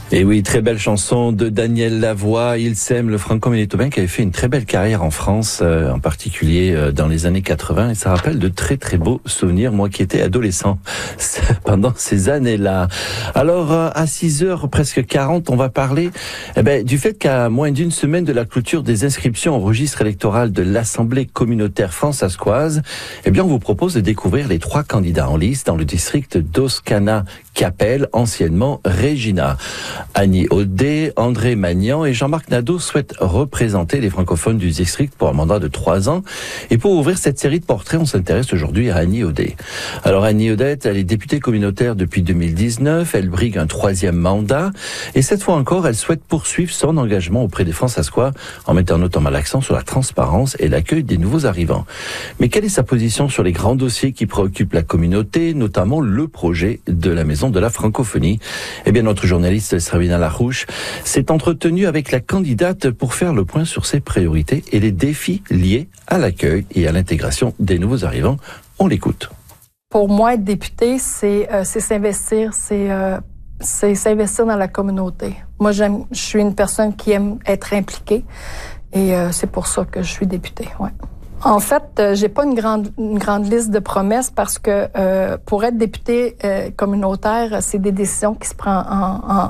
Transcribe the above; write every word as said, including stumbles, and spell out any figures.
Et oui, très belle chanson de Daniel Lavoie. Il s'aime, le franco-manitobain qui avait fait une très belle carrière en France, euh, en particulier euh, dans les années quatre-vingts. Et ça rappelle de très très beaux souvenirs, moi qui étais adolescent pendant ces années-là. Alors, euh, à six heures presque quarante, on va parler eh ben, du fait qu'à moins d'une semaine de la clôture des inscriptions au registre électoral de l'Assemblée communautaire fransaskoise, eh bien, on vous propose de découvrir les trois candidats en lice dans le district d'Oscana-Capelle, anciennement Regina. Annie Audet, André Magnan et Jean-Marc Nadeau souhaitent représenter les francophones du district pour un mandat de trois ans. Et pour ouvrir cette série de portraits, on s'intéresse aujourd'hui à Annie Audet. Alors Annie Audet, elle est députée communautaire depuis deux mille dix-neuf, elle brigue un troisième mandat et cette fois encore, elle souhaite poursuivre son engagement auprès des Fransaskois en mettant notamment l'accent sur la transparence et l'accueil des nouveaux arrivants. Mais quelle est sa position sur les grands dossiers qui préoccupent la communauté, notamment le projet de la Maison de la Francophonie? Eh bien, notre journaliste Sabina Larouche s'est entretenue avec la candidate pour faire le point sur ses priorités et les défis liés à l'accueil et à l'intégration des nouveaux arrivants. On l'écoute. Pour moi, être député, c'est euh, c'est s'investir, c'est euh, c'est s'investir dans la communauté. Moi, j'aime, je suis une personne qui aime être impliquée et euh, c'est pour ça que je suis députée. Ouais. En fait, euh, j'ai pas une grande une grande liste de promesses parce que euh, pour être député euh, communautaire, c'est des décisions qui se prennent en, en,